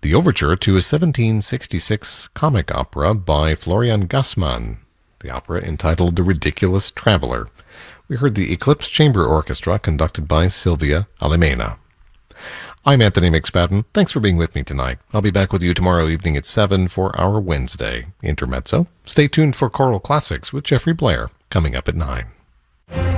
the overture to a 1766 comic opera by Florian Gassmann, the opera entitled The Ridiculous Traveler. We heard the Eclipse Chamber Orchestra conducted by Sylvia Alemena. I'm Anthony McSpadden. Thanks for being with me tonight. I'll be back with you tomorrow evening at 7 for our Wednesday Intermezzo. Stay tuned for Choral Classics with Jeffrey Blair coming up at 9.